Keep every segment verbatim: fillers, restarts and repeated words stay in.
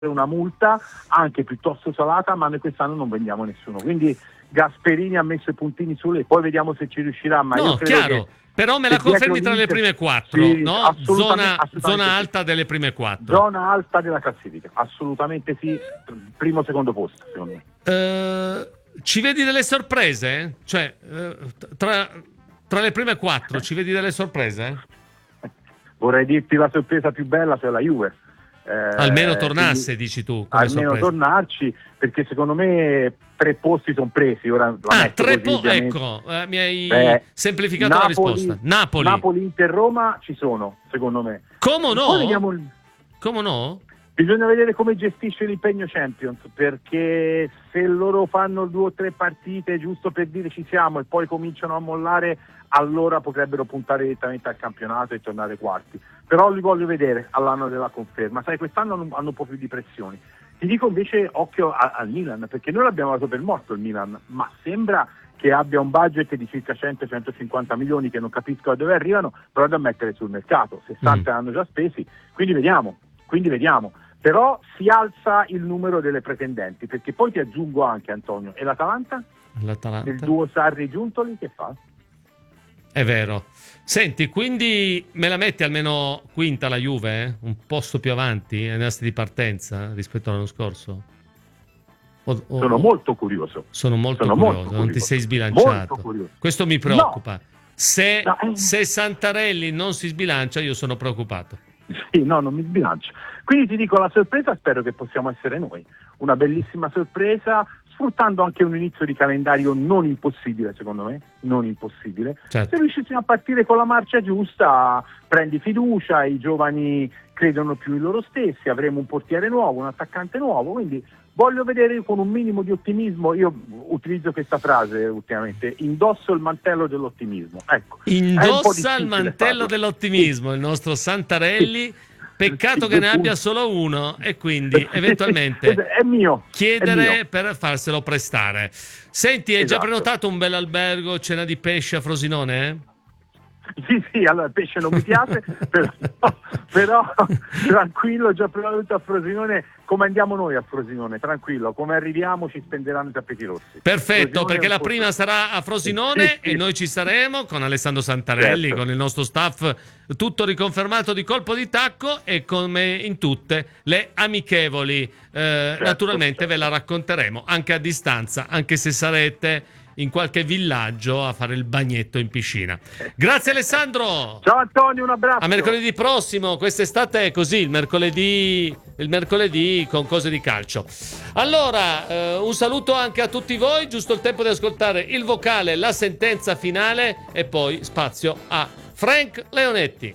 una multa anche piuttosto salata, ma noi quest'anno non vendiamo nessuno, quindi Gasperini ha messo i puntini sulle, poi vediamo se ci riuscirà, ma no, io credo chiaro. che Però me la confermi tra le prime quattro, sì, no? assolutamente, Zona, assolutamente zona sì. alta delle prime quattro. Zona alta della classifica, assolutamente sì, primo secondo posto secondo me. Uh, ci vedi delle sorprese? Cioè, uh, tra, tra le prime quattro ci vedi delle sorprese? Vorrei dirti la sorpresa più bella, cioè la Juve. Eh, almeno tornasse, quindi, dici tu, come almeno sorpresa. tornarci, perché secondo me tre posti sono presi. Ora la ah, metto tre così, po- ecco, eh, mi hai Beh, semplificato Napoli, la risposta. Napoli. Napoli, Inter, Roma ci sono, secondo me. Come no? Poi vediamo... Come no? Bisogna vedere come gestisce l'impegno Champions, perché se loro fanno due o tre partite giusto per dire ci siamo e poi cominciano a mollare, allora potrebbero puntare direttamente al campionato e tornare quarti. Però li voglio vedere all'anno della conferma. Sai, quest'anno hanno, hanno un po' più di pressioni. Ti dico invece occhio a, al Milan, perché noi l'abbiamo dato per morto il Milan, ma sembra che abbia un budget di circa cento centocinquanta milioni, che non capisco da dove arrivano, però da mettere sul mercato. sessanta mm. hanno già spesi, quindi vediamo, quindi vediamo. Però si alza il numero delle pretendenti, perché poi ti aggiungo anche, Antonio, e l'Atalanta? L'Atalanta? Il duo Sarri-Giuntoli che fa? È vero. Senti, quindi me la metti almeno quinta la Juve? Eh? Un posto più avanti ai nastri di partenza rispetto all'anno scorso? O, o, sono molto curioso. Sono molto sono curioso, molto non curioso. ti sei sbilanciato. Questo mi preoccupa. No. Se, no, eh. se Santarelli non si sbilancia, io sono preoccupato. Sì, no, non mi sbilancio. Quindi ti dico, la sorpresa spero che possiamo essere noi. Una bellissima sorpresa, sfruttando anche un inizio di calendario non impossibile, secondo me, non impossibile. Certo. Se riuscissimo a partire con la marcia giusta, prendi fiducia, i giovani credono più in loro stessi, avremo un portiere nuovo, un attaccante nuovo, quindi voglio vedere con un minimo di ottimismo. Io utilizzo questa frase ultimamente: indosso il mantello dell'ottimismo. Ecco, indossa il mantello farlo. dell'ottimismo, il nostro Santarelli. Sì. Peccato che ne abbia solo uno e quindi eventualmente è mio, chiedere è mio. per farselo prestare. Senti, hai esatto. già prenotato un bel albergo, cena di pesce a Frosinone? Sì, sì, allora il pesce non mi piace, però, però tranquillo, ho già prenotato a Frosinone. Come andiamo noi a Frosinone? Tranquillo, come arriviamo ci spenderanno i tappeti rossi. Perfetto, Frosinone perché la posto... prima sarà a Frosinone sì, sì. e noi ci saremo con Alessandro Santarelli, certo. con il nostro staff tutto riconfermato di colpo di tacco, e come in tutte le amichevoli eh, certo, naturalmente certo. ve la racconteremo anche a distanza, anche se sarete in qualche villaggio a fare il bagnetto in piscina. Grazie Alessandro. Ciao Antonio, un abbraccio. A mercoledì prossimo. Quest'estate è così, il mercoledì, il mercoledì con cose di calcio. Allora, eh, un saluto anche a tutti voi, giusto il tempo di ascoltare il vocale, la sentenza finale e poi spazio a Frank Leonetti.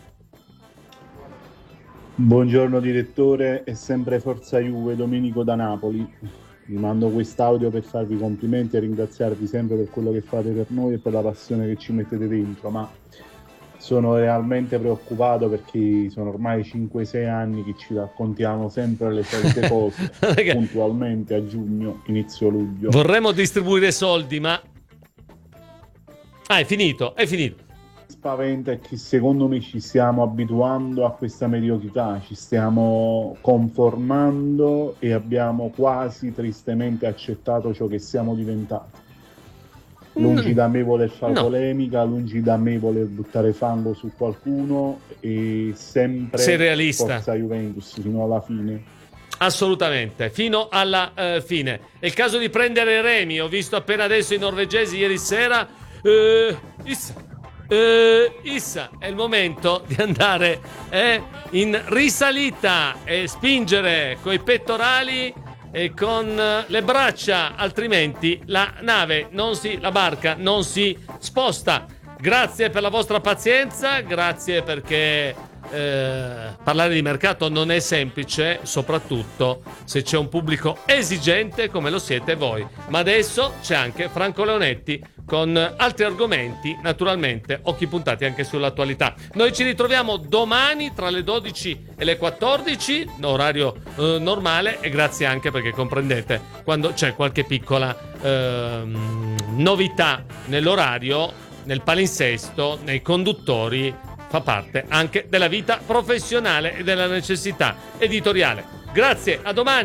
Buongiorno direttore, è sempre Forza Juve, Domenico da Napoli. Vi mando quest'audio per farvi complimenti e ringraziarvi sempre per quello che fate per noi e per la passione che ci mettete dentro, ma sono realmente preoccupato perché sono ormai cinque sei anni che ci raccontiamo sempre le solite cose puntualmente a giugno, inizio luglio. Vorremmo distribuire soldi, ma ah, è finito, è finito. Spaventa è che secondo me ci stiamo abituando a questa mediocrità, ci stiamo conformando e abbiamo quasi tristemente accettato ciò che siamo diventati. Lungi da me voler fare no. polemica, lungi da me voler buttare fango su qualcuno, e sempre sei realista. Forza Juventus fino alla fine. Assolutamente, fino alla uh, fine. È il caso di prendere remi. Ho visto appena adesso i norvegesi ieri sera. Uh, is- Uh, Issa, è il momento di andare eh, in risalita e spingere coi pettorali e con le braccia, altrimenti la nave non si, la barca non si sposta. Grazie per la vostra pazienza, grazie perché eh, parlare di mercato non è semplice, soprattutto se c'è un pubblico esigente come lo siete voi. Ma adesso c'è anche Franco Leonetti con altri argomenti, naturalmente occhi puntati anche sull'attualità. Noi ci ritroviamo domani tra le dodici e le quattordici, orario eh, normale, e grazie anche perché comprendete quando c'è qualche piccola eh, novità nell'orario, nel palinsesto, nei conduttori, fa parte anche della vita professionale e della necessità editoriale. Grazie, a domani.